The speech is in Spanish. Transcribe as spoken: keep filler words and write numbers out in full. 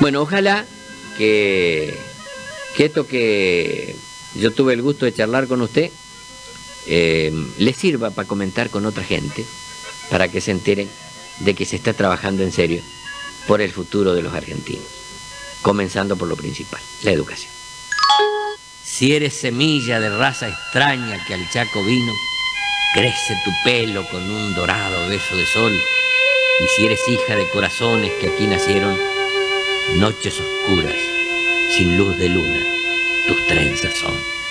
Bueno, ojalá que, que esto que yo tuve el gusto de charlar con usted eh, le sirva para comentar con otra gente, para que se enteren de que se está trabajando en serio por el futuro de los argentinos, comenzando por lo principal, la educación. Si eres semilla de raza extraña que al Chaco vino, crece tu pelo con un dorado beso de sol. Y si eres hija de corazones que aquí nacieron, noches oscuras, sin luz de luna, tus trenzas son.